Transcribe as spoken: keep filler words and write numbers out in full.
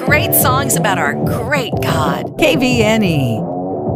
great songs about our great God. K V N E.